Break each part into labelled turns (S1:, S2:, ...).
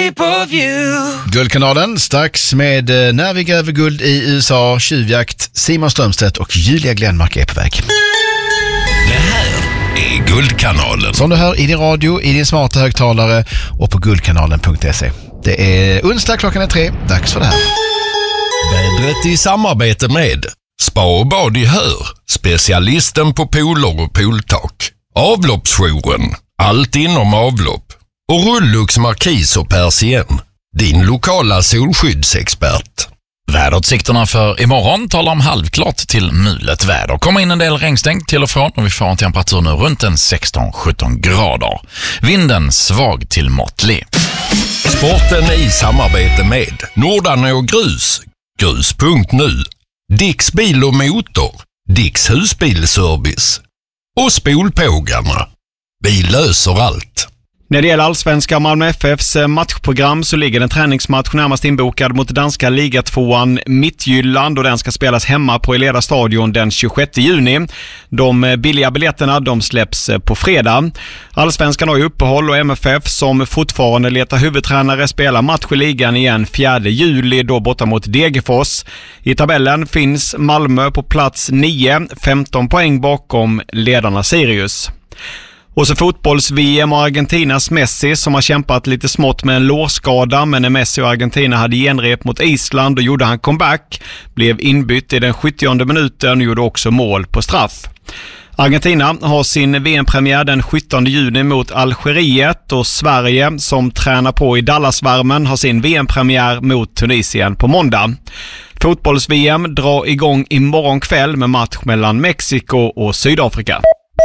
S1: shape of you.
S2: Guldkanalen strax med När vi gräver guld i USA, tjuvjakt. Simon Strömstedt och Julia Glenmark är på väg.
S3: Det här är Guldkanalen.
S2: Som du hör i din radio, i din smarta högtalare och på guldkanalen.se. Det är onsdag, klockan är 3. Dags för det här.
S3: Vädret i samarbete med Spa och bad i Hör, specialisten på pooler och pooltak. Avloppsjouren, allt inom avlopp. Och Rullux Markis och Persien, din lokala solskyddsexpert.
S4: Väderutsikterna för imorgon talar om halvklart till mulet väder. Kommer in en del regnstänk till och från och vi får en temperatur nu runt en 16-17 grader. Vinden svag till måttlig.
S3: Sporten i samarbete med Nordanå Grus, grus.nu, Dicks bil och motor, Dicks husbilservice och Spolpågarna. Vi löser allt.
S5: När det gäller allsvenska Malmö FFs matchprogram så ligger en träningsmatch närmast inbokad mot danska ligatvåan Midtjylland och den ska spelas hemma på Eleda stadion den 26 juni. De billiga biljetterna de släpps på fredag. Allsvenskan har ju uppehåll och MFF som fortfarande letar huvudtränare spelar match i ligan igen 4 juli då borta mot Degerfors. I tabellen finns Malmö på plats 9, 15 poäng bakom ledarna Sirius. Och så fotbolls-VM och Argentinas Messi som har kämpat lite smått med en lårskada, men när Messi och Argentina hade genrep mot Island och gjorde han comeback, blev inbytt i den 70:e minuten och gjorde också mål på straff. Argentina har sin VM-premiär den 17 juni mot Algeriet och Sverige som tränar på i Dallasvärmen har sin VM-premiär mot Tunisien på måndag. Fotbolls-VM drar igång imorgon kväll med match mellan Mexiko och Sydafrika.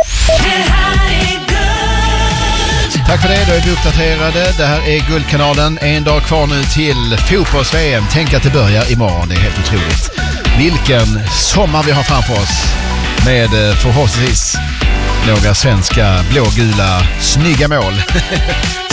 S2: Tack för det, då är vi uppdaterade. Det här är Guldkanalen. En dag kvar nu till fotbolls-VM. Tänk att det börjar imorgon, det är helt otroligt. Vilken sommar vi har framför oss med förhoppningsvis några svenska blågula snygga mål.